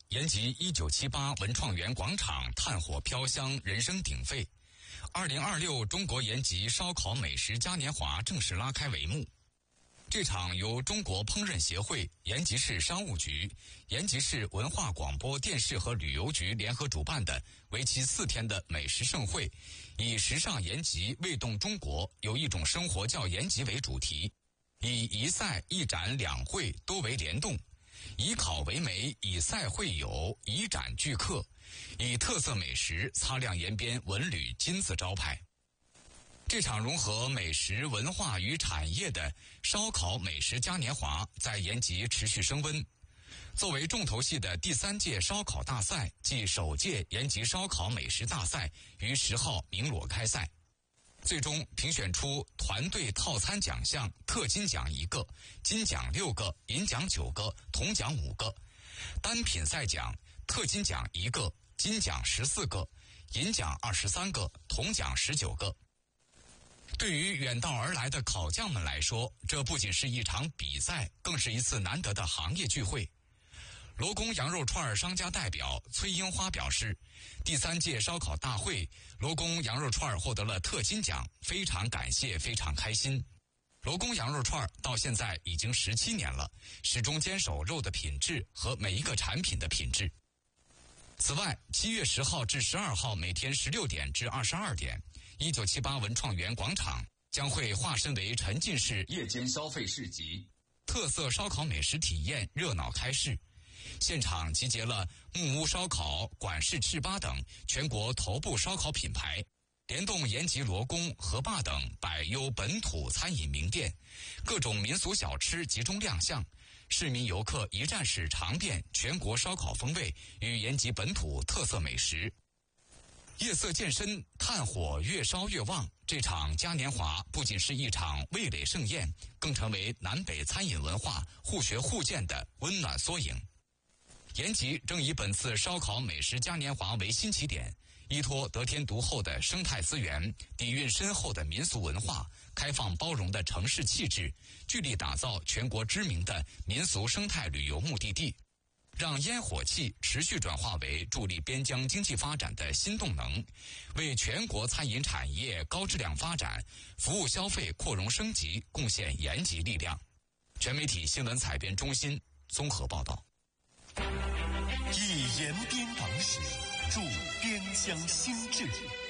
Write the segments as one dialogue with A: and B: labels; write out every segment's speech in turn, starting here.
A: 延吉1978文创园广场炭火飘香，人声鼎沸。2026中国延吉烧烤美食嘉年华正式拉开帷幕。这场由中国烹饪协会、延吉市商务局、延吉市文化广播电视和旅游局联合主办的为期4天的美食盛会，以时尚延吉，味动中国，有一种生活叫延吉为主题，以一赛一展两会多为联动，以烤为媒，以赛会友，以展聚客，以特色美食擦亮延边文旅金字招牌。这场融合美食文化与产业的烧烤美食嘉年华在延吉持续升温。作为重头戏的第3届烧烤大赛暨首届延吉烧烤美食大赛于10号鸣锣开赛，最终评选出团队套餐奖项特金奖1个，金奖6个，银奖9个，铜奖5个；单品赛奖特金奖1个，金奖14个，银奖23个，铜奖19个。对于远道而来的烤匠们来说，这不仅是一场比赛，更是一次难得的行业聚会。罗宫羊肉串商家代表崔樱花表示，第3届烧烤大会，罗宫羊肉串获得了特金奖，非常感谢，非常开心。罗宫羊肉串到现在已经17年了，始终坚守肉的品质和每一个产品的品质。此外，7月10号至12号每天16点至22点，1978文创园广场将会化身为沉浸式夜间消费市集，特色烧烤美食体验热闹开市。现场集结了木屋烧烤、管氏赤巴等全国头部烧烤品牌，联动延吉罗宫、河坝等百优本土餐饮名店，各种民俗小吃集中亮相，市民游客一站式尝遍全国烧烤风味与延吉本土特色美食。夜色渐深，炭火越烧越旺，这场嘉年华不仅是一场味蕾盛宴，更成为南北餐饮文化互学互鉴的温暖缩影。延吉正以本次烧烤美食嘉年华为新起点，依托得天独厚的生态资源，底蕴深厚的民俗文化，开放包容的城市气质，聚力打造全国知名的民俗生态旅游目的地，让烟火气持续转化为助力边疆经济发展的新动能，为全国餐饮产业高质量发展、服务消费扩容升级贡献延吉力量。全媒体新闻采编中心综合报道。
B: 以延边党史助边疆兴治，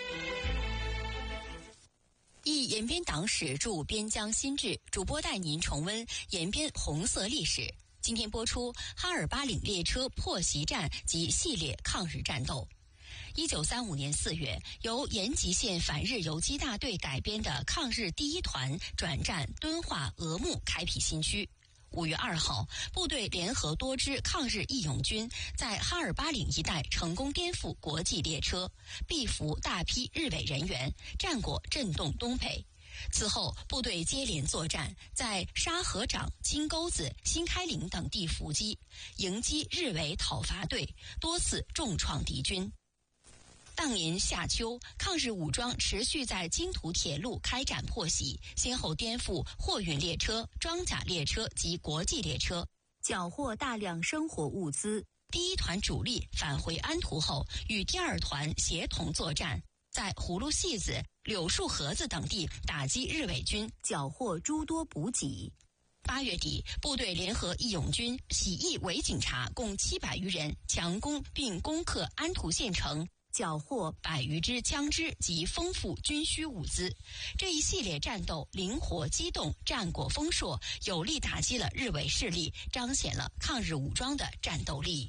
C: 忆延边党史助边疆新治，主播带您重温延边红色历史。今天播出哈尔巴岭列车破袭战及系列抗日战斗。1935年4月，由延吉县反日游击大队改编的抗日第1团转战敦化峨木，开辟新区。5月2号，部队联合多支抗日义勇军在哈尔巴岭一带成功颠覆国际列车，毙俘大批日伪人员，战果震动东北。此后，部队接连作战，在沙河掌、金沟子、新开岭等地伏击，迎击日伪讨伐队，多次重创敌军。当年夏秋，抗日武装持续在津土铁路开展破袭，先后颠覆货运列车、装甲列车及国际列车，缴获大量生活物资。第1团主力返回安图后，与第2团协同作战，在葫芦戏子、柳树河子等地打击日伪军，缴获诸多补给。8月底，部队联合义勇军、起义伪警察共700余人，强攻并攻克安图县城，缴获100余支枪支及丰富军需物资。这一系列战斗灵活机动，战果丰硕，有力打击了日伪势力，彰显了抗日武装的战斗力。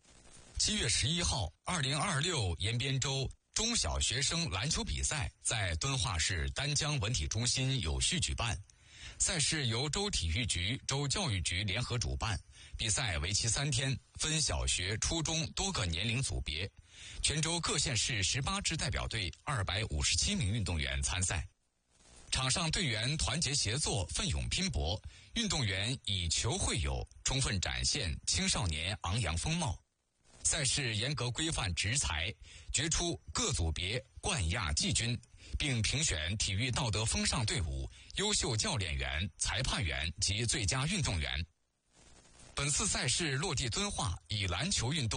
A: 7月11号，2026延边州中小学生篮球比赛在敦化市丹江文体中心有序举办。赛事由州体育局、州教育局联合主办，比赛为期3天，分小学、初中多个年龄组别。全州各县市18支代表队257名运动员参赛。场上队员团结协作，奋勇拼搏，运动员以球会友，充分展现青少年昂扬风貌。赛事严格规范执裁，决出各组别冠亚季军，并评选体育道德风尚队伍、优秀教练员、裁判员及最佳运动员。本次赛事落地敦化，以篮球运动